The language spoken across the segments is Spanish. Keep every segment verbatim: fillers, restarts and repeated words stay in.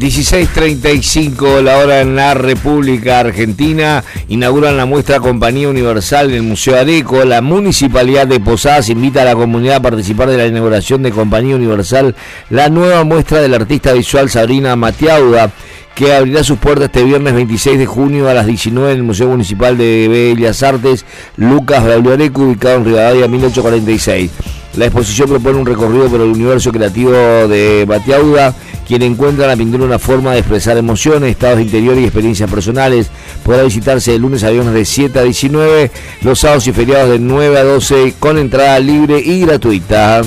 dieciséis treinta y cinco la hora en la República Argentina. Inauguran la muestra Compañía Universal en el Museo Areco. La Municipalidad de Posadas invita a la comunidad a participar de la inauguración de Compañía Universal, la nueva muestra del artista visual Sabrina Matiauda, que abrirá sus puertas este viernes veintiséis de junio a las diecinueve en el Museo Municipal de Bellas Artes Lucas Braulio Areco, ubicado en Rivadavia mil ochocientos cuarenta y seis. La exposición propone un recorrido por el universo creativo de Matiauda, quien encuentra en la pintura una forma de expresar emociones, estados de interior y experiencias personales. Podrá visitarse de lunes a viernes de siete a diecinueve, los sábados y feriados de nueve a doce, con entrada libre y gratuita.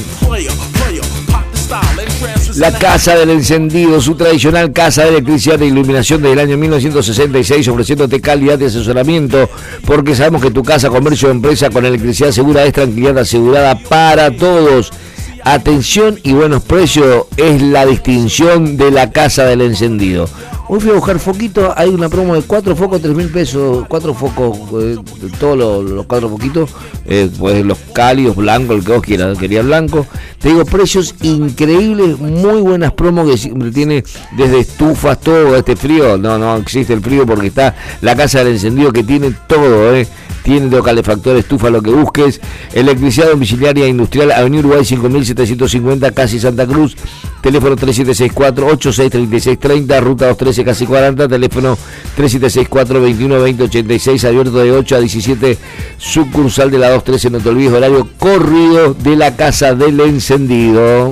La Casa del Encendido, su tradicional casa de electricidad e iluminación desde el año mil novecientos sesenta y seis, ofreciéndote calidad de asesoramiento, porque sabemos que tu casa, comercio o empresa con electricidad segura es tranquilidad asegurada para todos. Atención y buenos precios es la distinción de la Casa del Encendido. Hoy fui a buscar foquitos, hay una promo de cuatro focos, tres mil pesos, cuatro focos, eh, todos los, los cuatro foquitos, eh, pues los cálidos, blancos, el que vos quieras, quería blanco. Te digo, precios increíbles, muy buenas promos que siempre tiene desde estufas, todo este frío, no, no existe el frío porque está la Casa del Encendido que tiene todo, eh. Tiene de calefactor, estufa, lo que busques. Electricidad domiciliaria industrial, Avenida Uruguay cinco mil setecientos cincuenta, casi Santa Cruz. Teléfono tres siete seis cuatro, ocho seis tres seis tres cero, ruta doscientos trece, casi cuarenta. Teléfono tres siete seis cuatro, veintiuno veinte ochenta y seis, abierto de ocho a diecisiete, sucursal de la doscientos trece. No te olvides, horario corrido de la Casa del Encendido.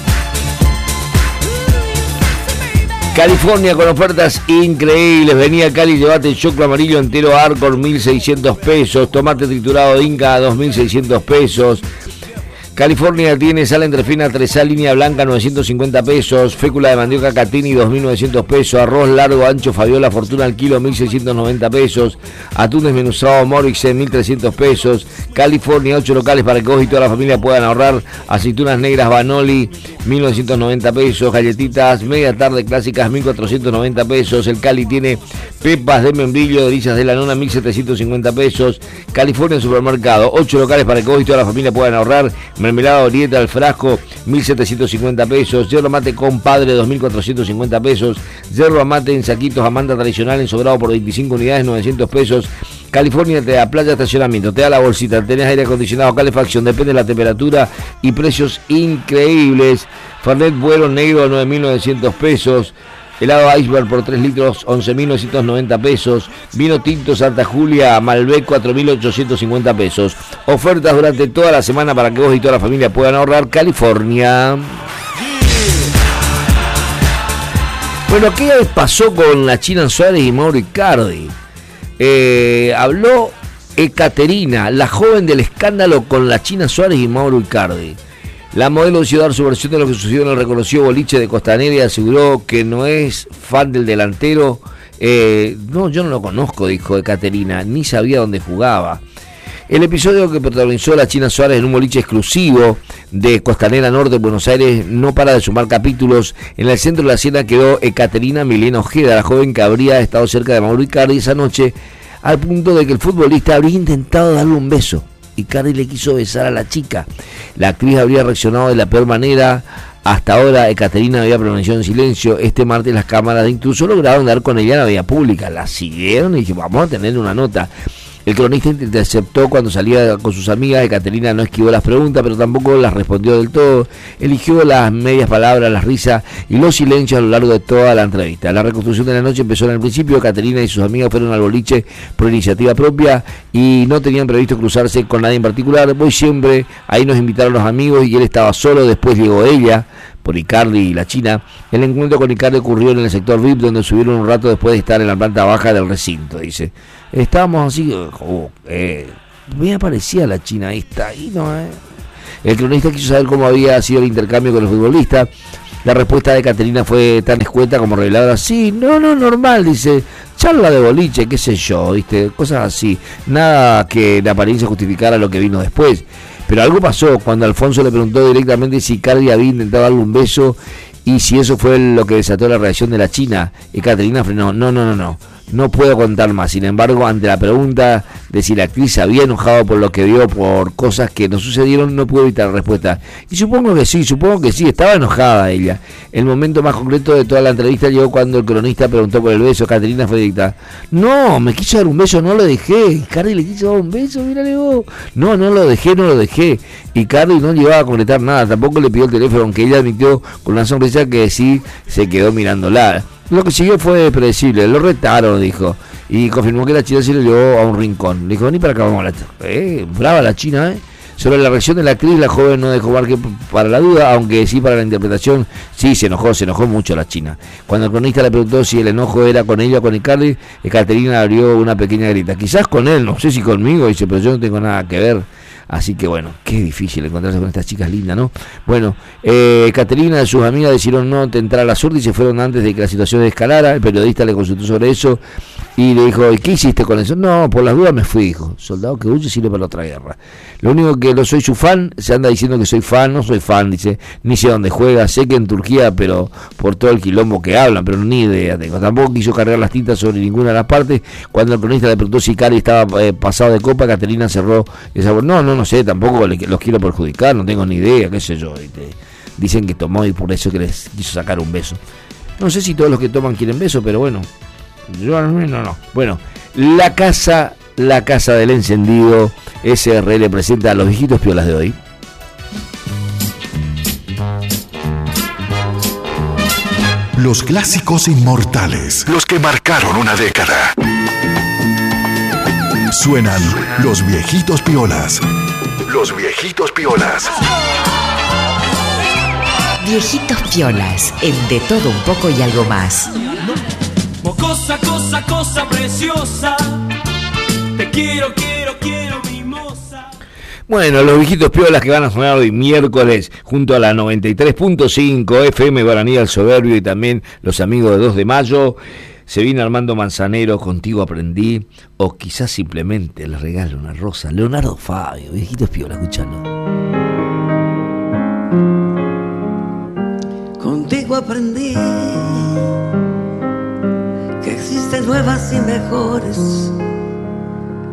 California con ofertas increíbles. Vení a Cali, llevate choclo amarillo entero Arcor mil seiscientos pesos, tomate triturado de Inca dos mil seiscientos pesos. California tiene sal entre fina tresal línea blanca novecientos cincuenta pesos, fécula de mandioca Catini dos mil novecientos pesos, arroz largo ancho Fabiola Fortuna al kilo mil seiscientos noventa pesos, atún desmenuzado Morrison mil trescientos pesos. California, ocho locales para que vos y toda la familia puedan ahorrar. Aceitunas negras Banoli mil novecientos noventa pesos, galletitas media tarde clásicas mil cuatrocientos noventa pesos. El Cali tiene pepas de membrillo, delicias de la nona mil setecientos cincuenta pesos. California Supermercado, ocho locales para que vos y toda la familia puedan ahorrar. Mermelada Orieta al frasco mil setecientos cincuenta pesos, yerba mate compadre dos mil cuatrocientos cincuenta pesos, yerba mate en saquitos Amanda tradicional en sobrado por veinticinco unidades novecientos pesos. California te da playa, estacionamiento, te da la bolsita, tenés aire acondicionado, calefacción, depende de la temperatura y precios increíbles. Fernet Vuelo Negro nueve mil novecientos pesos. Helado Iceberg por tres litros, once mil novecientos noventa pesos. Vino tinto Santa Julia Malbec, cuatro mil ochocientos cincuenta pesos. Ofertas durante toda la semana para que vos y toda la familia puedan ahorrar. California. Bueno, ¿qué pasó con la China Suárez y Mauro Icardi? Eh, habló Ekaterina, la joven del escándalo con la China Suárez y Mauro Icardi. La modelo decidió dar su versión de lo que sucedió en el reconocido boliche de Costanera y aseguró que no es fan del delantero. Eh, no, yo no lo conozco, dijo Ekaterina, ni sabía dónde jugaba. El episodio que protagonizó la China Suárez en un boliche exclusivo de Costanera Norte, Buenos Aires, no para de sumar capítulos. En el centro de la escena quedó Ekaterina Milena Ojeda, la joven que habría estado cerca de Mauro Icardi esa noche, al punto de que el futbolista habría intentado darle un beso. Icardi le quiso besar a la chica. La actriz habría reaccionado de la peor manera. Hasta ahora Ekaterina había permanecido en silencio. Este martes las cámaras de Intruso lograron dar con ella en la vía pública. La siguieron y dijeron, vamos a tener una nota. El cronista interceptó cuando salía con sus amigas. Ekaterina no esquivó las preguntas, pero tampoco las respondió del todo. Eligió las medias palabras, las risas y los silencios a lo largo de toda la entrevista. La reconstrucción de la noche empezó en el principio. Ekaterina y sus amigas fueron al boliche por iniciativa propia y no tenían previsto cruzarse con nadie en particular. Voy siempre, ahí nos invitaron los amigos y él estaba solo. Después llegó ella, por Icardi y la China. El encuentro con Icardi ocurrió en el sector V I P, donde subieron un rato después de estar en la planta baja del recinto, dice. Estábamos así, oh, eh, me aparecía la China esta, ahí no, eh. El cronista quiso saber cómo había sido el intercambio con el futbolista. La respuesta de Ekaterina fue tan escueta como reveladora. Sí, no, no, normal, dice, charla de boliche, qué sé yo, viste, cosas así. Nada que de apariencia justificara lo que vino después. Pero algo pasó cuando Alfonso le preguntó directamente si Icardi había intentado darle un beso y si eso fue lo que desató la reacción de la China. Ekaterina frenó, no, no, no, no. No puedo contar más. Sin embargo, ante la pregunta de si la actriz se había enojado por lo que vio, por cosas que no sucedieron, no pudo evitar la respuesta. Y supongo que sí, supongo que sí, estaba enojada ella. El momento más concreto de toda la entrevista llegó cuando el cronista preguntó por el beso. Caterina fue dictada: no, me quiso dar un beso, no lo dejé. Cardi le quiso dar un beso, mírale vos. No, no lo dejé, no lo dejé. Y Cardi no llegaba a concretar nada, tampoco le pidió el teléfono, aunque ella admitió con una sonrisa que sí se quedó mirándola. Lo que siguió fue predecible, lo retaron, dijo, y confirmó que la China se lo llevó a un rincón. Le dijo: vení para acá, vamos a la... Eh, brava la China, ¿eh? Sobre la reacción de la actriz, la joven no dejó margen para la duda, aunque sí para la interpretación. Sí, se enojó, se enojó mucho la China. Cuando el cronista le preguntó si el enojo era con ella o con Icardi, Caterina abrió una pequeña grita. Quizás con él, no sé si conmigo, dice, pero yo no tengo nada que ver. Así que bueno, qué difícil encontrarse con estas chicas lindas, ¿no? Bueno, eh, Caterina y sus amigas decidieron no tentar a la suerte y se fueron antes de que la situación escalara. El periodista le consultó sobre eso y le dijo: ¿y qué hiciste con eso? No, por las dudas me fui, dijo. Soldado que huye sirve para otra guerra. Lo único que no soy su fan, se anda diciendo que soy fan, no soy fan, dice. Ni sé dónde juega, sé que en Turquía, pero por todo el quilombo que hablan, pero ni idea tengo. Tampoco quiso cargar las tintas sobre ninguna de las partes. Cuando el cronista le preguntó si Icardi estaba eh, pasado de copa, Caterina cerró esa. No, no, no sé, tampoco le, los quiero perjudicar, no tengo ni idea, qué sé yo. ¿Viste? Dicen que tomó y por eso que les quiso sacar un beso. No sé si todos los que toman quieren beso, pero bueno, yo no, no, no. Bueno, la casa, la casa del encendido S R L presenta a los viejitos piolas de hoy. Los clásicos inmortales, los que marcaron una década. Suenan los viejitos piolas. Los viejitos piolas. Viejitos piolas, en De Todo Un Poco y Algo Más. Cosa, cosa, cosa preciosa. Te quiero, quiero, quiero, mimosa. Bueno, los viejitos piolas que van a sonar hoy miércoles junto a la noventa y tres punto cinco F M Guaraní al Soberbio y también los amigos de dos de mayo. Se viene Armando Manzanero, Contigo Aprendí, o quizás simplemente le regalo una rosa. Leonardo Fabio, viejitos piolas, escuchalo. Contigo aprendí que existen nuevas y mejores